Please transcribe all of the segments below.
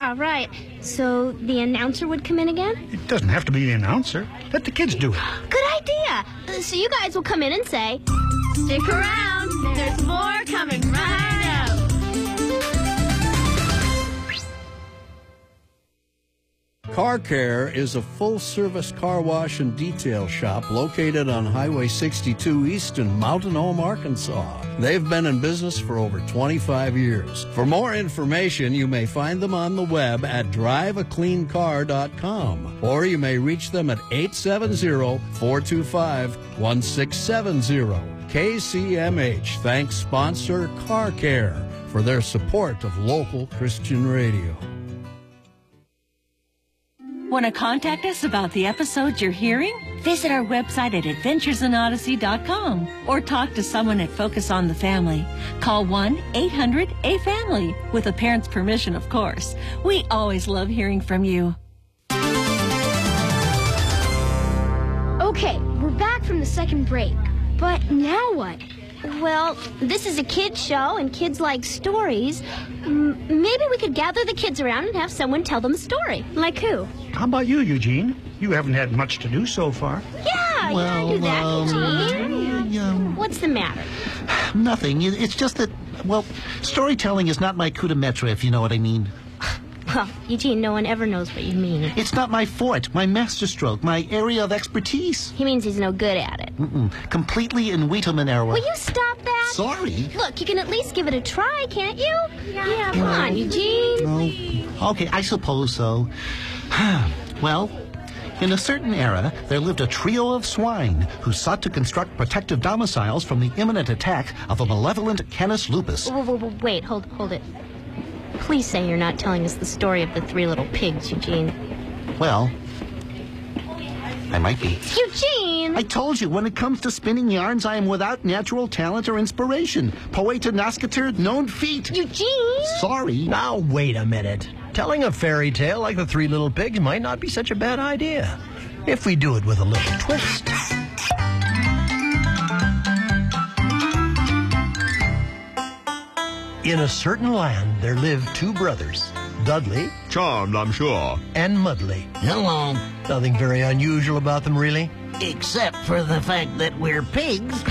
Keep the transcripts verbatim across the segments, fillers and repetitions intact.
Yeah, right. So the announcer would come in again? It doesn't have to be the announcer. Let the kids do it. Good idea. Uh, so you guys will come in and say, stick around. There's more coming right up. Car Care is a full-service car wash and detail shop located on Highway sixty-two East in Mountain Home, Arkansas. They've been in business for over twenty-five years. For more information, you may find them on the web at drive a clean car dot com, or you may reach them at eight seven zero, four two five, one six seven zero. K C M H thanks sponsor Car Care for their support of local Christian radio. Want to contact us about the episodes you're hearing? Visit our website at adventures in odyssey dot com or talk to someone at Focus on the Family. Call one eight hundred A family, with a parent's permission, of course. We always love hearing from you. Okay, we're back from the second break. But now what? Well, this is a kids show, and kids like stories. M- maybe we could gather the kids around and have someone tell them a story. Like who? How about you, Eugene? You haven't had much to do so far. Yeah, Well, yeah, do that, um, Eugene. um, What's the matter? Nothing. It- It's just that, well, storytelling is not my coup de maître, if you know what I mean. Well, Eugene, no one ever knows what you mean. It's not my forte, my masterstroke, my area of expertise. He means he's no good at it. Mm-mm. Completely in Wheaterman era. Will you stop that? Sorry. Look, you can at least give it a try, can't you? Yeah, come on, Eugene. Oh, okay, I suppose so. Well, in a certain era, there lived a trio of swine who sought to construct protective domiciles from the imminent attack of a malevolent Canis lupus. Whoa, whoa, whoa, wait, hold, hold it. Please say you're not telling us the story of the three little pigs, Eugene. Well, I might be. Eugene! I told you, when it comes to spinning yarns, I am without natural talent or inspiration. Poeta nascitur non fit. Eugene! Sorry. Now, wait a minute. Telling a fairy tale like the Three Little Pigs might not be such a bad idea, if we do it with a little twist. In a certain land, there lived two brothers, Dudley. Charmed, I'm sure. And Mudley. Hello. Nothing very unusual about them, really. Except for the fact that we're pigs.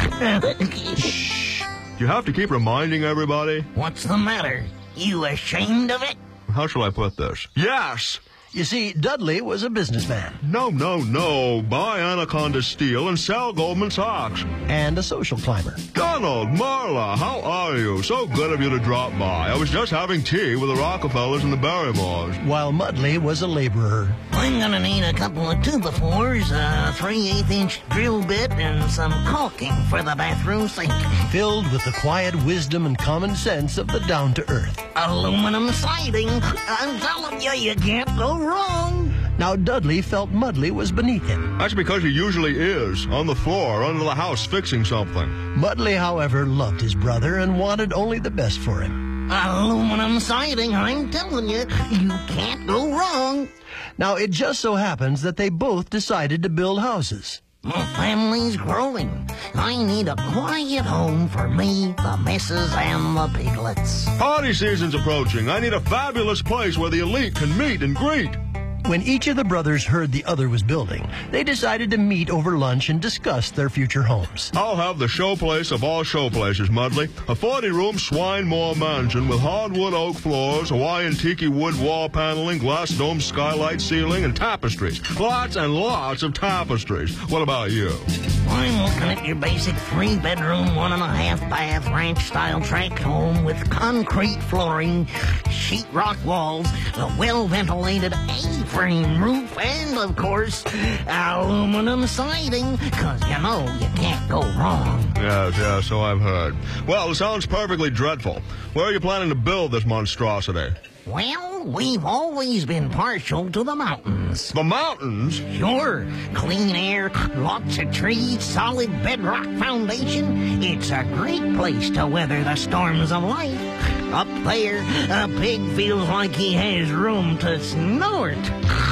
Shh. You have to keep reminding everybody. What's the matter? You ashamed of it? How shall I put this? Yes! You see, Dudley was a businessman. No, no, no. Buy Anaconda Steel and sell Goldman Sachs. And a social climber. Donald, Marla, how are you? So good of you to drop by. I was just having tea with the Rockefellers and the Barrymores. While Mudley was a laborer. I'm gonna need a couple of two-by-fours, a three-eighth inch drill bit, and some caulking for the bathroom sink. Filled with the quiet wisdom and common sense of the down-to-earth. Aluminum siding. I'm telling you, you can't go wrong. Now Dudley felt Mudley was beneath him. That's because he usually is, on the floor, under the house, fixing something. Mudley, however, loved his brother and wanted only the best for him. Aluminum siding, I'm telling you, you can't go wrong. Now, it just so happens that they both decided to build houses. My family's growing. I need a quiet home for me, the missus, and the piglets. Party season's approaching. I need a fabulous place where the elite can meet and greet. When each of the brothers heard the other was building, they decided to meet over lunch and discuss their future homes. I'll have the showplace of all showplaces, Mudley. A forty-room swine moor mansion with hardwood oak floors, Hawaiian tiki wood wall paneling, glass dome skylight ceiling, and tapestries. Lots and lots of tapestries. What about you? I'm looking at your basic three-bedroom, one-and-a-half-bath ranch-style tract home with concrete flooring, sheetrock walls, a well-ventilated A-frame roof, and, of course, aluminum siding, because, you know, you can't go wrong. Yes, yes, so I've heard. Well, it sounds perfectly dreadful. Where are you planning to build this monstrosity? Well, we've always been partial to the mountains. The mountains? Sure. Clean air, lots of trees, solid bedrock foundation. It's a great place to weather the storms of life. Up there, a pig feels like he has room to snort.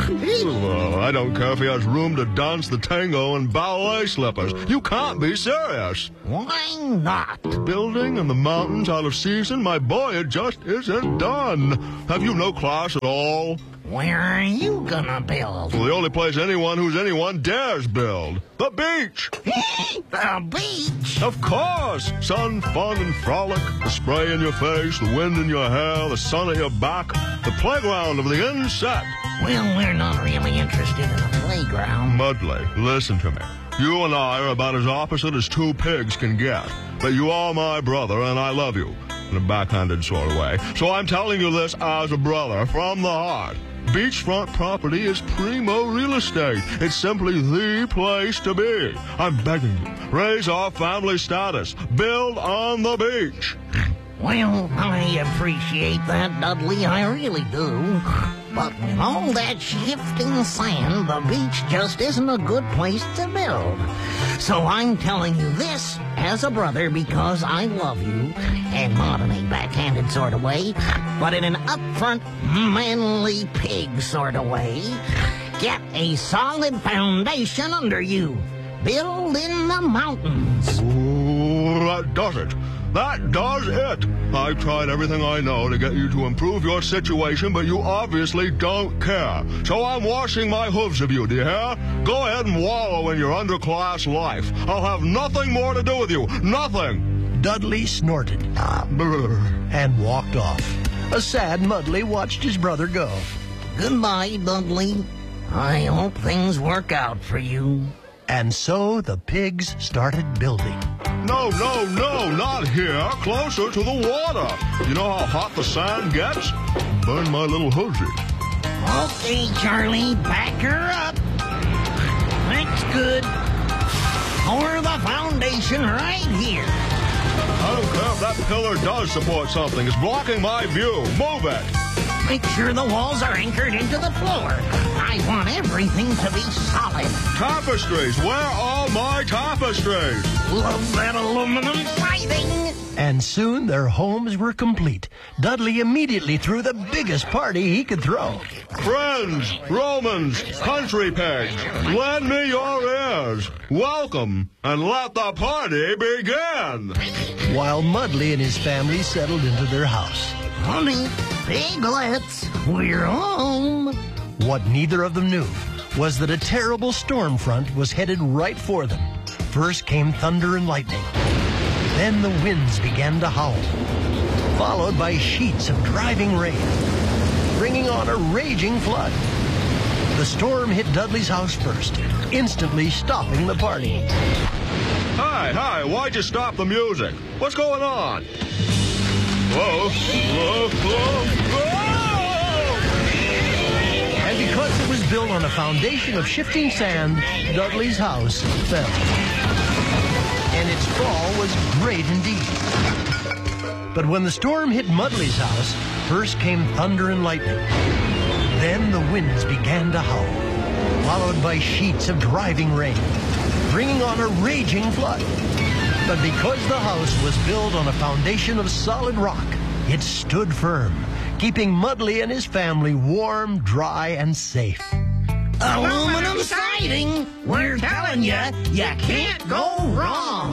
Well, I don't care if he has room to dance the tango in ballet slippers. You can't be serious. Why not? Building in the mountains out of season, my boy, it just isn't done. Have you no class at all? Where are you gonna build? Well, the only place anyone who's anyone dares build. The beach! The beach? Of course! Sun, fun, and frolic. The spray in your face, the wind in your hair, the sun at your back. The playground of the insect. Well, we're not really interested in a playground. Mudley, listen to me. You and I are about as opposite as two pigs can get. But you are my brother, and I love you. In a backhanded sort of way. So I'm telling you this as a brother, from the heart. Beachfront property is primo real estate. It's simply the place to be. I'm begging you, raise our family status. Build on the beach. Well, I appreciate that, Dudley. I really do. But with all that shifting sand, the beach just isn't a good place to build. So I'm telling you this as a brother because I love you, and not in a backhanded sort of way, but in an upfront, manly pig sort of way. Get a solid foundation under you. Build in the mountains. Ooh, that does it. That does it. I've tried everything I know to get you to improve your situation, but you obviously don't care. So I'm washing my hooves of you, do you hear? Go ahead and wallow in your underclass life. I'll have nothing more to do with you. Nothing. Dudley snorted and walked off. A sad Mudley watched his brother go. Goodbye, Dudley. I hope things work out for you. And so the pigs started building. No, no, no, not here. Closer to the water. You know how hot the sand gets? Burn my little hooves. Okay, Charlie, back her up. That's good. Pour the foundation right here. I don't care if that pillar does support something. It's blocking my view. Move it. Make sure the walls are anchored into the floor. I want everything to be solid. Tapestries. Where are my tapestries? Love that aluminum siding. And soon their homes were complete. Dudley immediately threw the biggest party he could throw. Friends, Romans, country pigs, lend me your ears. Welcome, and let the party begin. While Mudley and his family settled into their house. Honey, piglets, we're home. What neither of them knew was that a terrible storm front was headed right for them. First came thunder and lightning. Then the winds began to howl, followed by sheets of driving rain, bringing on a raging flood. The storm hit Dudley's house first, instantly stopping the party. Hi, hi, why'd you stop the music? What's going on? Whoa, whoa, whoa, whoa! And because it was built on a foundation of shifting sand, Dudley's house fell. And its fall was great indeed. But when the storm hit Mudley's house, first came thunder and lightning. Then the winds began to howl, followed by sheets of driving rain, bringing on a raging flood. But because the house was built on a foundation of solid rock, it stood firm, keeping Mudley and his family warm, dry, and safe. Aluminum siding, we're telling you, you can't go wrong.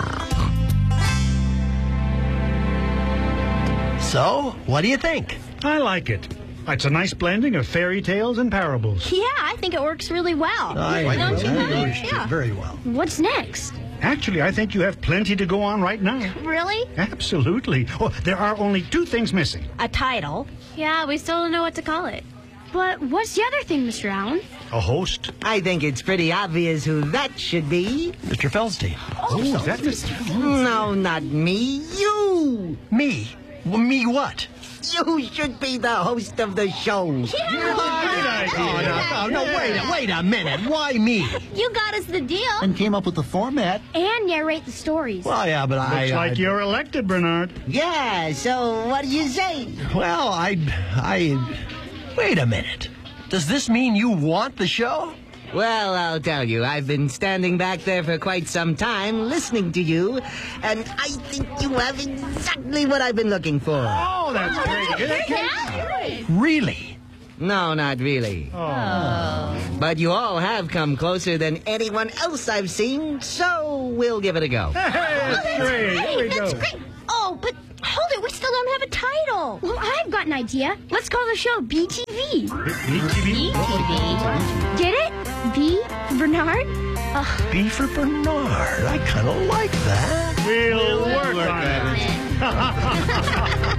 So, what do you think? I like it. It's a nice blending of fairy tales and parables. Yeah, I think it works really well. I Don't you, I Mother? agree Yeah. very well. What's next? Actually, I think you have plenty to go on right now. Really? Absolutely. Oh, there are only two things missing. A title. Yeah, we still don't know what to call it. But what's the other thing, Mister Allen? A host. I think it's pretty obvious who that should be. Mister Feldstein. Oh, that Mister No, not me. You. Me? Well, me what? You should be the host of the show. Oh, no, no, no, wait, a- wait a minute. Why me? You got us the deal. And came up with the format. And narrate the stories. Well, yeah, but I... Looks like I, you're elected, Bernard. Yeah, so what do you say? Well, I... I... Wait a minute. Does this mean you want the show? Well, I'll tell you, I've been standing back there for quite some time, listening to you, and I think you have exactly what I've been looking for. Oh, that's great. Yeah, great. Really? No, not really. Oh. But you all have come closer than anyone else I've seen, so we'll give it a go. Hey, that's great. Here we That's go. great. Oh, but hold it. We still don't have a title. Well, I've got an idea. Let's call the show B T V. B T V? B T V. Get it? B for Bernard? Uh, B for Bernard. I kind of like that. We'll work, work on on it.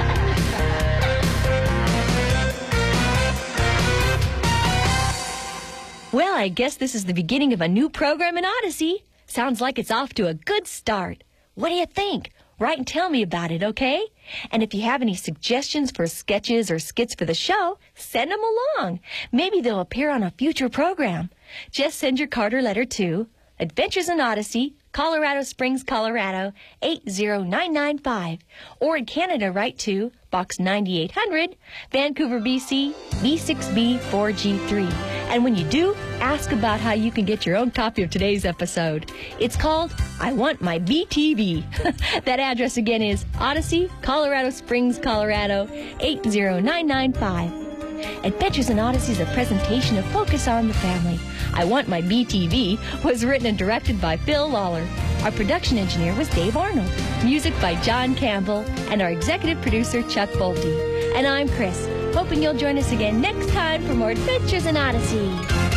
Well, I guess this is the beginning of a new program in Odyssey. Sounds like it's off to a good start. What do you think? Write and tell me about it, okay? And if you have any suggestions for sketches or skits for the show, send them along. Maybe they'll appear on a future program. Just send your card or letter to Adventures in Odyssey, Colorado Springs, Colorado, eight zero nine nine five. Or in Canada, write to Box ninety-eight hundred, Vancouver, B C, B six B four G three. And when you do, ask about how you can get your own copy of today's episode. It's called I Want My B T V. That address again is Odyssey, Colorado Springs, Colorado, eight zero nine nine five. Adventures in Odyssey is a presentation of Focus on the Family. I Want My B T V was written and directed by Phil Lawler. Our production engineer was Dave Arnold. Music by John Campbell. And our executive producer, Chuck Bolte. And I'm Chris, hoping you'll join us again next time for more Adventures in Odyssey.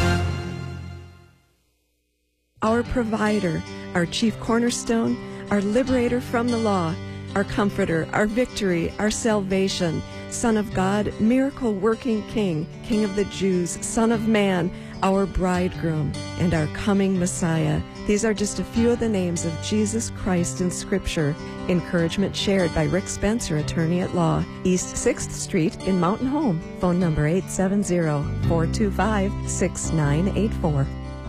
Our provider, our chief cornerstone, our liberator from the law, our comforter, our victory, our salvation, Son of God, miracle-working King, King of the Jews, Son of Man, our bridegroom, and our coming Messiah. These are just a few of the names of Jesus Christ in Scripture. Encouragement shared by Rick Spencer, attorney at law, East sixth Street in Mountain Home. Phone number eight seven zero, four two five, six nine eight four.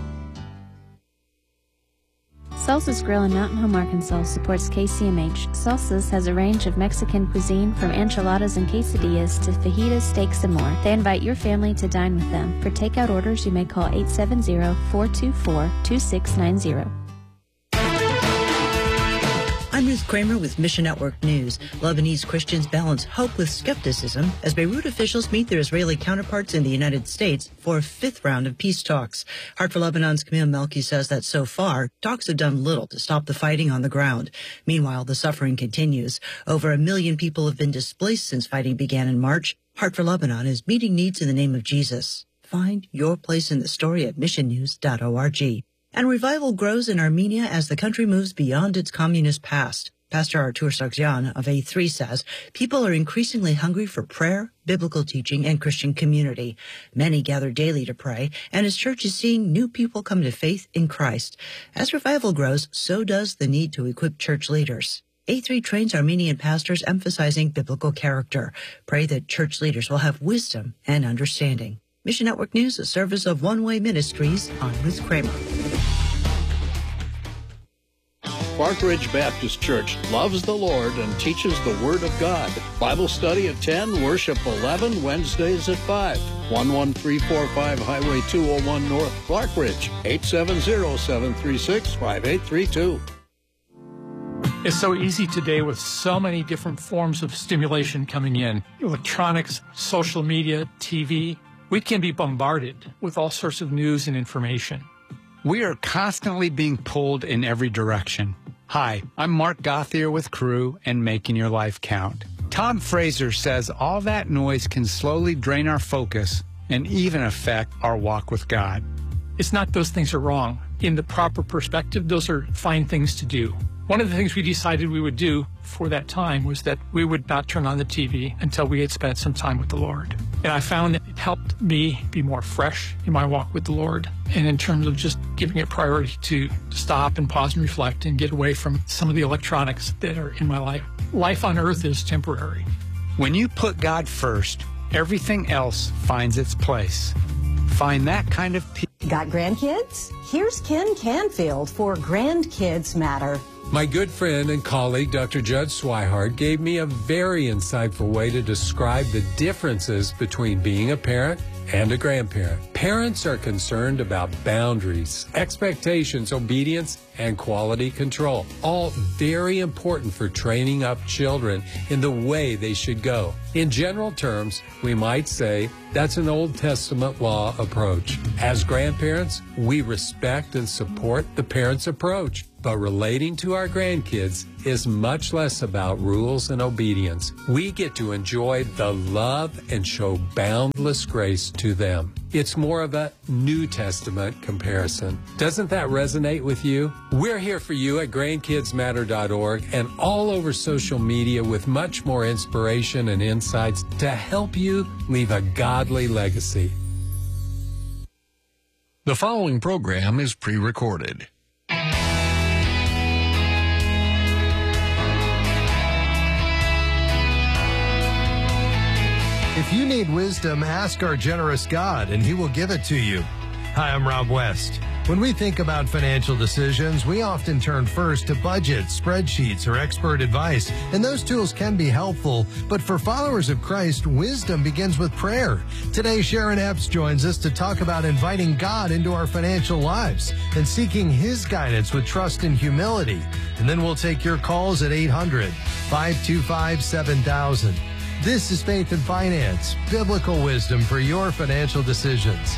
Salsa's Grill in Mountain Home, Arkansas supports K C M H. Salsa's has a range of Mexican cuisine from enchiladas and quesadillas to fajitas, steaks, and more. They invite your family to dine with them. For takeout orders, you may call eight seven zero, four two four, two six nine zero. I'm Ruth Kramer with Mission Network News. Lebanese Christians balance hope with skepticism as Beirut officials meet their Israeli counterparts in the United States for a fifth round of peace talks. Heart for Lebanon's Camille Melki says that so far, talks have done little to stop the fighting on the ground. Meanwhile, the suffering continues. Over a million people have been displaced since fighting began in March. Heart for Lebanon is meeting needs in the name of Jesus. Find your place in the story at mission news dot org. And revival grows in Armenia as the country moves beyond its communist past. Pastor Artur Sargsyan of A three says people are increasingly hungry for prayer, biblical teaching, and Christian community. Many gather daily to pray, and his church is seeing new people come to faith in Christ. As revival grows, so does the need to equip church leaders. A three trains Armenian pastors emphasizing biblical character. Pray that church leaders will have wisdom and understanding. Mission Network News, a service of One Way Ministries. On Ruth Kramer. Park Ridge Baptist Church loves the Lord and teaches the Word of God. Bible study at ten, worship eleven, Wednesdays at five. one one three four five Highway two oh one North, Clark Ridge, eight seven zero, seven three six, five eight three two. It's so easy today with so many different forms of stimulation coming in. Electronics, social media, T V. We can be bombarded with all sorts of news and information. We are constantly being pulled in every direction. Hi, I'm Mark Gothier with Crew and Making Your Life Count. Tom Fraser says all that noise can slowly drain our focus and even affect our walk with God. It's not those things are wrong. In the proper perspective, those are fine things to do. One of the things we decided we would do for that time was that we would not turn on the T V until we had spent some time with the Lord. And I found that it helped me be more fresh in my walk with the Lord. And in terms of just giving it priority to stop and pause and reflect and get away from some of the electronics that are in my life. Life on earth is temporary. When you put God first, everything else finds its place. Find that kind of peace. Got grandkids? Here's Ken Canfield for Grandkids Matter. My good friend and colleague, Doctor Judd Swihart, gave me a very insightful way to describe the differences between being a parent and a grandparent. Parents are concerned about boundaries, expectations, obedience, and quality control. All very important for training up children in the way they should go. In general terms, we might say that's an Old Testament law approach. As grandparents, we respect and support the parents' approach. But relating to our grandkids is much less about rules and obedience. We get to enjoy the love and show boundless grace to them. It's more of a New Testament comparison. Doesn't that resonate with you? We're here for you at grandkids matter dot org and all over social media with much more inspiration and insights to help you leave a godly legacy. The following program is pre-recorded. If you need wisdom, ask our generous God, and He will give it to you. Hi, I'm Rob West. When we think about financial decisions, we often turn first to budgets, spreadsheets, or expert advice, and those tools can be helpful. But for followers of Christ, wisdom begins with prayer. Today, Sharon Epps joins us to talk about inviting God into our financial lives and seeking His guidance with trust and humility. And then we'll take your calls at eight hundred, five two five, seven thousand. This is Faith and Finance, biblical wisdom for your financial decisions.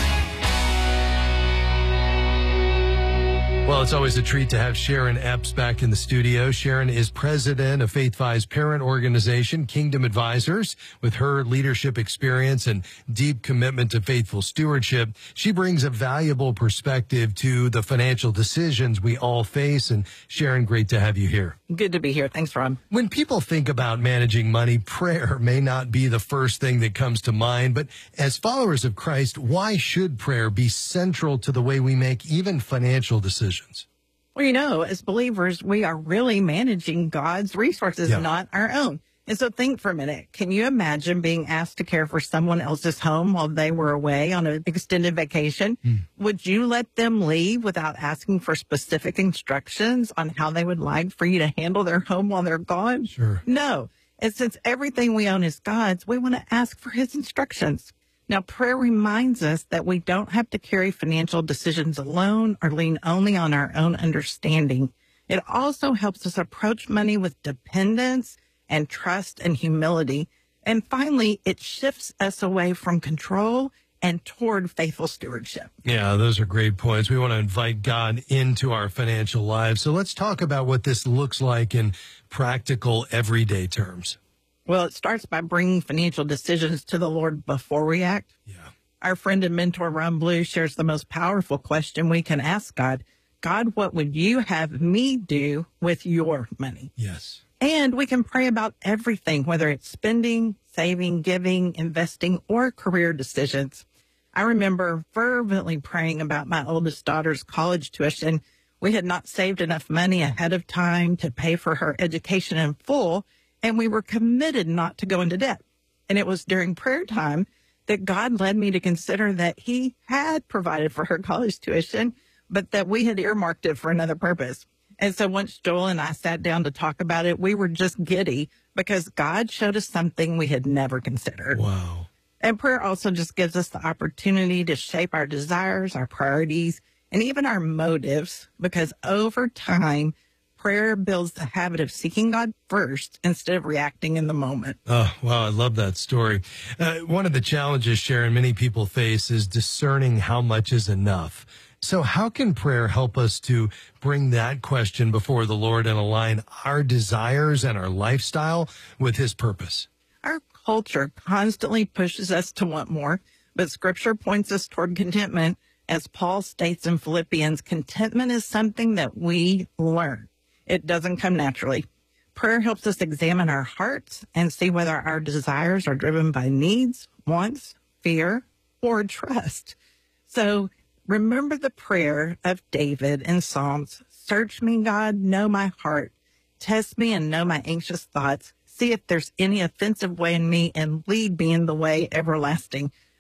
Well, it's always a treat to have Sharon Epps back in the studio. Sharon is president of FaithFi's parent organization, Kingdom Advisors. With her leadership experience and deep commitment to faithful stewardship, she brings a valuable perspective to the financial decisions we all face. And Sharon, great to have you here. Good to be here. Thanks, Rob. When people think about managing money, prayer may not be the first thing that comes to mind. But as followers of Christ, why should prayer be central to the way we make even financial decisions? Well, you know, as believers, we are really managing God's resources, yeah. not our own. And so think for a minute. Can you imagine being asked to care for someone else's home while they were away on an extended vacation? Mm. Would you let them leave without asking for specific instructions on how they would like for you to handle their home while they're gone? Sure. No. And since everything we own is God's, we want to ask for His instructions. Now, prayer reminds us that we don't have to carry financial decisions alone or lean only on our own understanding. It also helps us approach money with dependence and trust and humility. And finally, it shifts us away from control and toward faithful stewardship. Yeah, those are great points. We want to invite God into our financial lives. So let's talk about what this looks like in practical, everyday terms. Well, it starts by bringing financial decisions to the Lord before we act. Yeah. Our friend and mentor, Ron Blue, shares the most powerful question we can ask God. God, what would you have me do with your money? Yes. And we can pray about everything, whether it's spending, saving, giving, investing, or career decisions. I remember fervently praying about my oldest daughter's college tuition. We had not saved enough money ahead of time to pay for her education in full, and we were committed not to go into debt. And it was during prayer time that God led me to consider that He had provided for her college tuition, but that we had earmarked it for another purpose. And so once Joel and I sat down to talk about it, we were just giddy because God showed us something we had never considered. Wow. And prayer also just gives us the opportunity to shape our desires, our priorities, and even our motives, because over time, prayer builds the habit of seeking God first instead of reacting in the moment. Oh, wow. I love that story. Uh, one of the challenges, Sharon, many people face is discerning how much is enough. So how can prayer help us to bring that question before the Lord and align our desires and our lifestyle with His purpose? Our culture constantly pushes us to want more, but Scripture points us toward contentment. As Paul states in Philippians, contentment is something that we learn. It doesn't come naturally. Prayer helps us examine our hearts and see whether our desires are driven by needs, wants, fear, or trust. So remember the prayer of David in Psalms. Search me, God, know my heart. Test me and know my anxious thoughts. See if there's any offensive way in me and lead me in the way everlasting.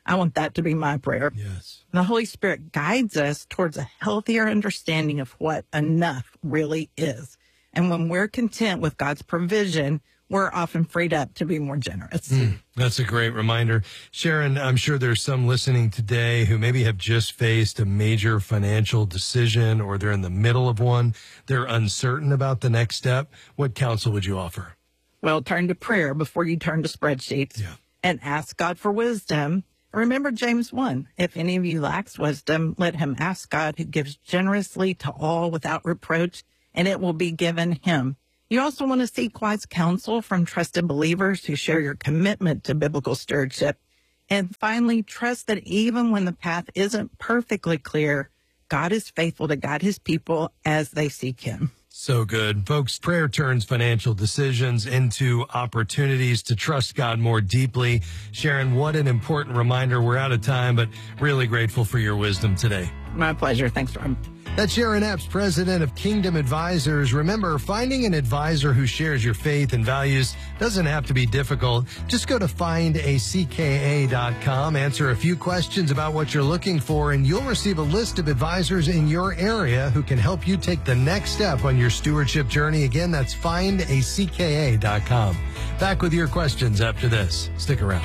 I want that to be my prayer. Yes. The Holy Spirit guides us towards a healthier understanding of what enough really is. And when we're content with God's provision, we're often freed up to be more generous. Mm, that's a great reminder. Sharon, I'm sure there's some listening today who maybe have just faced a major financial decision, or they're in the middle of one. They're uncertain about the next step. What counsel would you offer? Well, turn to prayer before you turn to spreadsheets, yeah. and ask God for wisdom. Remember James one, if any of you lacks wisdom, let him ask God, who gives generously to all without reproach, and it will be given him. You also want to seek wise counsel from trusted believers who share your commitment to biblical stewardship. And finally, trust that even when the path isn't perfectly clear, God is faithful to guide his people as they seek him. So good. Folks, prayer turns financial decisions into opportunities to trust God more deeply. Sharon, what an important reminder. We're out of time, but really grateful for your wisdom today. My pleasure. Thanks, Rob. That's Sharon Epps, president of Kingdom Advisors. Remember, finding an advisor who shares your faith and values doesn't have to be difficult. Just go to find a c k a dot com, answer a few questions about what you're looking for, and you'll receive a list of advisors in your area who can help you take the next step on your stewardship journey. Again, that's find a c k a dot com. Back with your questions after this. Stick around.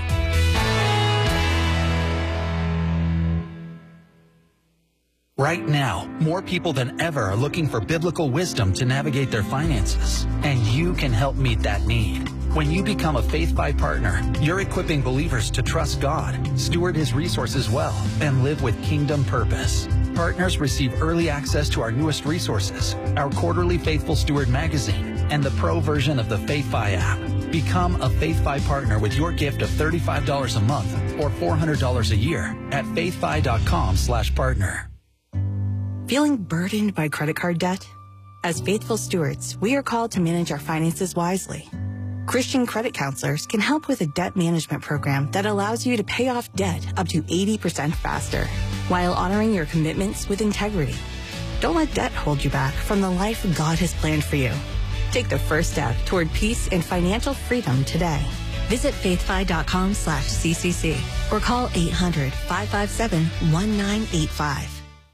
Right now, more people than ever are looking for biblical wisdom to navigate their finances, and you can help meet that need. When you become a Faith Five partner, you're equipping believers to trust God, steward his resources well, and live with kingdom purpose. Partners receive early access to our newest resources, our quarterly Faithful Steward magazine, and the pro version of the Faith Five app. Become a Faith Five partner with your gift of thirty-five dollars a month or four hundred dollars a year at faith five dot com slash partner. Feeling burdened by credit card debt? As faithful stewards, we are called to manage our finances wisely. Christian credit counselors can help with a debt management program that allows you to pay off debt up to eighty percent faster, while honoring your commitments with integrity. Don't let debt hold you back from the life God has planned for you. Take the first step toward peace and financial freedom today. Visit faithfi dot com slash C C C or call eight hundred, five five seven, one nine eight five.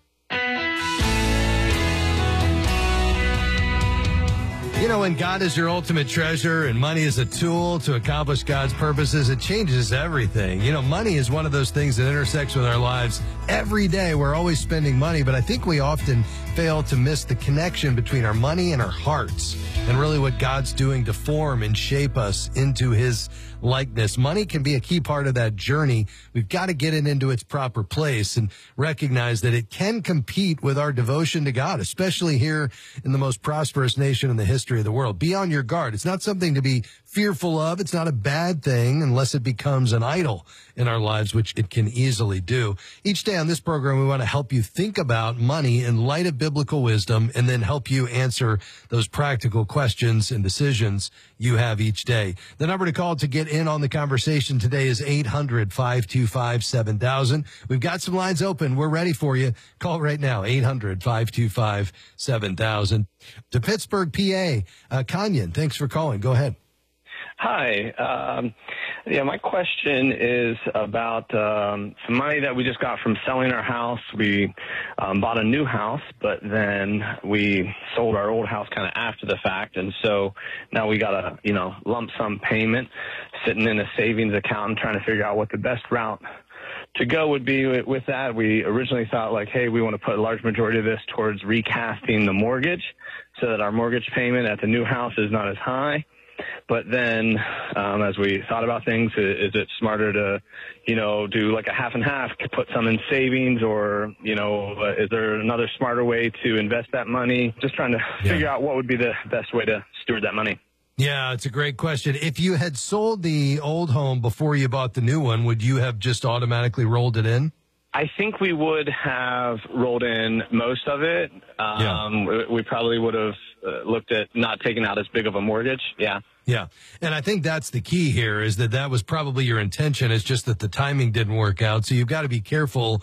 You know, when God is your ultimate treasure and money is a tool to accomplish God's purposes, it changes everything. You know, money is one of those things that intersects with our lives every day. We're always spending money, but I think we often fail to miss the connection between our money and our hearts and really what God's doing to form and shape us into his likeness. Money can be a key part of that journey. We've got to get it into its proper place and recognize that it can compete with our devotion to God, especially here in the most prosperous nation in the history of the world. Be on your guard. It's not something to be fearful of. It's not a bad thing unless it becomes an idol in our lives, which it can easily do. Each day on this program, we want to help you think about money in light of biblical wisdom and then help you answer those practical questions and decisions you have each day. The number to call to get in on the conversation today is eight hundred, five two five, seven thousand. We've got some lines open. We're ready for you. Call right now, eight hundred, five two five, seven thousand. To Pittsburgh, P A, uh, Kanyan, thanks for calling. Go ahead. Hi. Um, yeah, my question is about um, some money that we just got from selling our house. We um, bought a new house, but then we sold our old house kind of after the fact, and so now we got a you know lump sum payment sitting in a savings account and trying to figure out what the best route to go would be with that. We originally thought like, hey, we want to put a large majority of this towards recasting the mortgage so that our mortgage payment at the new house is not as high. But then, um, as we thought about things, is, is it smarter to, you know, do like a half and half, put some in savings, or, you know, uh, is there another smarter way to invest that money? Just trying to yeah. figure out what would be the best way to steward that money. Yeah, it's a great question. If you had sold the old home before you bought the new one, would you have just automatically rolled it in? I think we would have rolled in most of it. Um, yeah. we, we probably would have uh, looked at not taking out as big of a mortgage. Yeah. Yeah. And I think that's the key here, is that that was probably your intention. It's just that the timing didn't work out. So you've got to be careful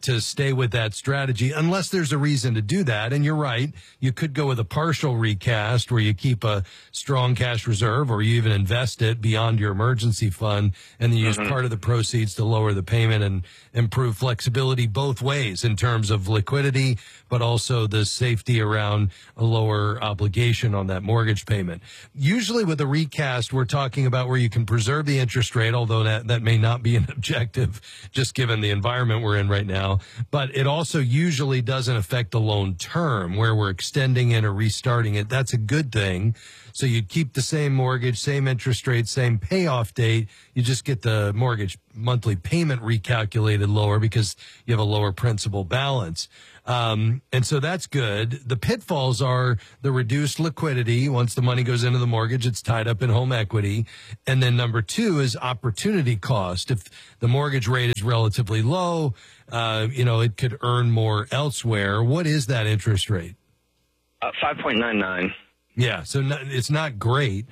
to stay with that strategy unless there's a reason to do that. And you're right. You could go with a partial recast where you keep a strong cash reserve or you even invest it beyond your emergency fund and then use Mhm. part of the proceeds to lower the payment and improve flexibility both ways in terms of liquidity, but also the safety around a lower obligation on that mortgage payment. Usually with a recast, we're talking about where you can preserve the interest rate, although that, that may not be an objective just given the environment we're in right now. But it also usually doesn't affect the loan term where we're extending it or restarting it. That's a good thing. So you'd keep the same mortgage, same interest rate, same payoff date. You just get the mortgage monthly payment recalculated lower because you have a lower principal balance. Um, and so that's good. The pitfalls are the reduced liquidity. Once the money goes into the mortgage, it's tied up in home equity. And then number two is opportunity cost. If the mortgage rate is relatively low, uh, you know, it could earn more elsewhere. What is that interest rate? Uh, five point nine nine. Yeah, so no, it's not great,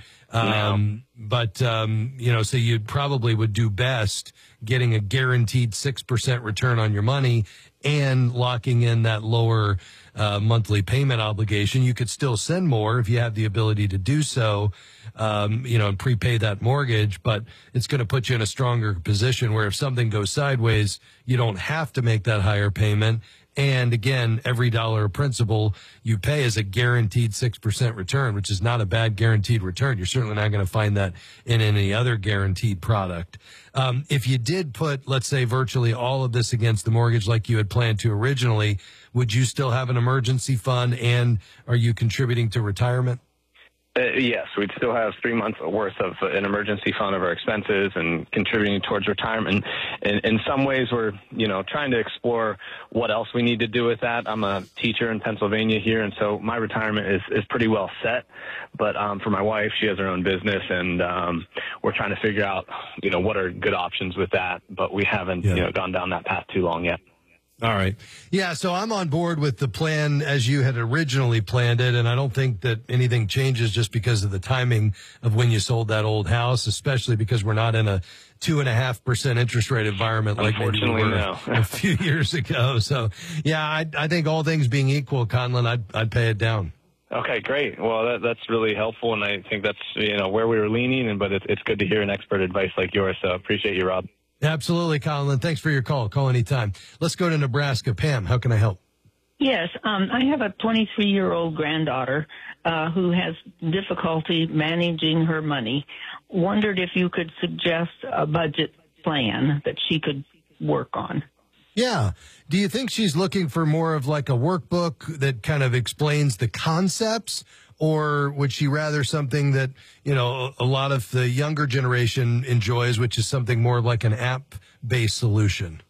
um, but, um, you know, so you probably would do best getting a guaranteed six percent return on your money and locking in that lower uh, monthly payment obligation. You could still send more if you have the ability to do so, um, you know, and prepay that mortgage, but it's going to put you in a stronger position where if something goes sideways, you don't have to make that higher payment. And again, every dollar of principal you pay is a guaranteed six percent return, which is not a bad guaranteed return. You're certainly not going to find that in any other guaranteed product. Um, if you did put, let's say, virtually all of this against the mortgage like you had planned to originally, would you still have an emergency fund and are you contributing to retirement? Uh, yes, we'd still have three months worth of an emergency fund of our expenses and contributing towards retirement. In, in some ways, we're, you know, trying to explore what else we need to do with that. I'm a teacher in Pennsylvania here, and so my retirement is, is pretty well set. But um, for my wife, she has her own business, and um, we're trying to figure out, you know, what are good options with that. But we haven't, Yeah. you know, gone down that path too long yet. All right. Yeah, so I'm on board with the plan as you had originally planned it, and I don't think that anything changes just because of the timing of when you sold that old house, especially because we're not in a two and a half percent interest rate environment like maybe we Unfortunately, were no. a few years ago. So, yeah, I, I think all things being equal, Conlon, I'd, I'd pay it down. Okay, great. Well, that, that's really helpful, and I think that's, you know, where we were leaning, and but it's, it's good to hear an expert advice like yours, so appreciate you, Rob. Absolutely, Conlon. Thanks for your call. Call anytime. Let's go to Nebraska. Pam, how can I help? Yes, um, I have a twenty-three-year-old granddaughter uh, who has difficulty managing her money. Wondered if you could suggest a budget plan that she could work on. Yeah. Do you think she's looking for more of like a workbook that kind of explains the concepts? Or would she rather something that, you know, a lot of the younger generation enjoys, which is something more like an app-based solution?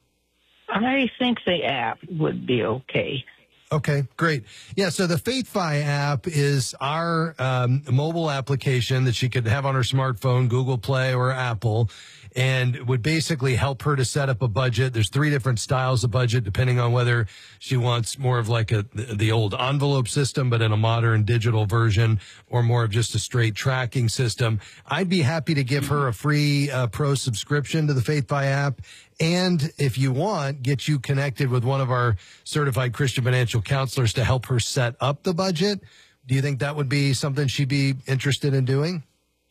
I think the app would be okay. Okay, great. Yeah, so the FaithFi app is our um, mobile application that she could have on her smartphone, Google Play or Apple, and would basically help her to set up a budget. There's three different styles of budget, depending on whether she wants more of like a the old envelope system, but in a modern digital version, or more of just a straight tracking system. I'd be happy to give her a free uh, pro subscription to the FaithFi app. And if you want, get you connected with one of our certified Christian financial counselors to help her set up the budget. Do you think that would be something she'd be interested in doing?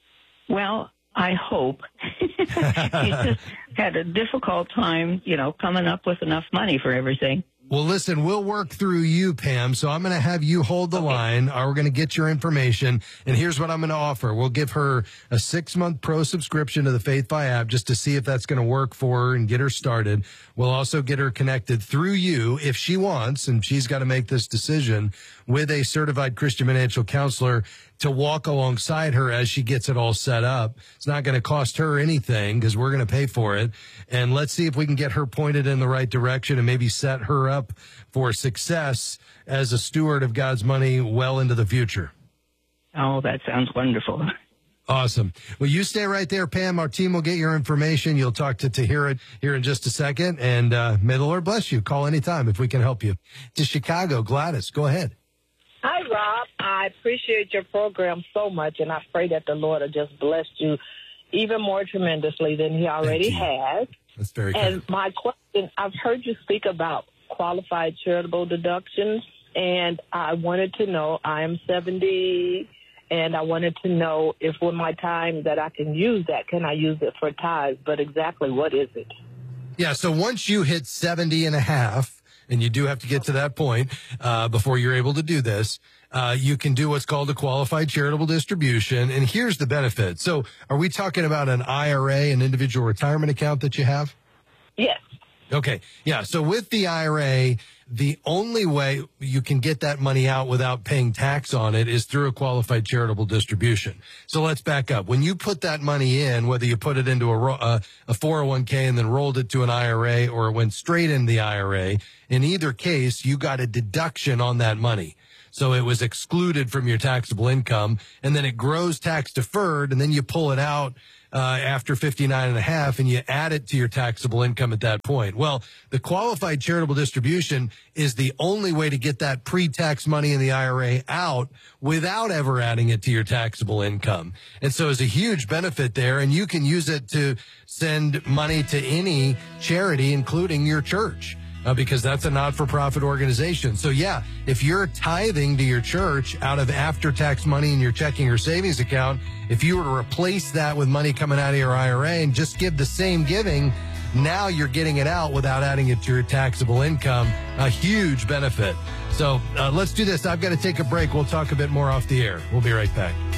Well, I hope. She just had a difficult time, you know, coming up with enough money for everything. Well, listen, we'll work through you, Pam. So I'm going to have you hold the line. Or we're going to get your information. And here's what I'm going to offer. We'll give her a six-month pro subscription to the FaithFi app just to see if that's going to work for her and get her started. We'll also get her connected through you if she wants, and she's got to make this decision, with a certified Christian financial counselor to walk alongside her as she gets it all set up. It's not going to cost her anything because we're going to pay for it. And let's see if we can get her pointed in the right direction and maybe set her up for success as a steward of God's money well into the future. Oh, that sounds wonderful. Awesome. Well, you stay right there, Pam. Our team will get your information. You'll talk to Tahira here in just a second. And uh, may the Lord bless you. Call anytime if we can help you. To Chicago, Gladys, go ahead. Hi, Rob. I appreciate your program so much, and I pray that the Lord will just bless you even more tremendously than he already has. That's very And kind. my question, I've heard you speak about qualified charitable deductions, and I wanted to know, I am seventy, and I wanted to know if with my time that I can use that, can I use it for tithes? But exactly what is it? Yeah, so once you hit seventy and a half, and you do have to get to that point uh, before you're able to do this, uh, you can do what's called a qualified charitable distribution. And here's the benefit. So are we talking about an I R A, an individual retirement account that you have? Yes. Okay. Yeah. So with the I R A, the only way you can get that money out without paying tax on it is through a qualified charitable distribution. So let's back up. When you put that money in, whether you put it into a, ro- uh, a four oh one k and then rolled it to an I R A, or it went straight in the I R A, in either case, you got a deduction on that money. So it was excluded from your taxable income, and then it grows tax deferred, and then you pull it out uh, after fifty-nine and a half, and you add it to your taxable income at that point. Well, the qualified charitable distribution is the only way to get that pre-tax money in the I R A out without ever adding it to your taxable income. And so it's a huge benefit there, and you can use it to send money to any charity, including your church. Uh, because that's a not-for-profit organization. So, yeah, if you're tithing to your church out of after-tax money in your checking or savings account, if you were to replace that with money coming out of your I R A and just give the same giving, now you're getting it out without adding it to your taxable income. A huge benefit. So uh, let's do this. I've got to take a break. We'll talk a bit more off the air. We'll be right back.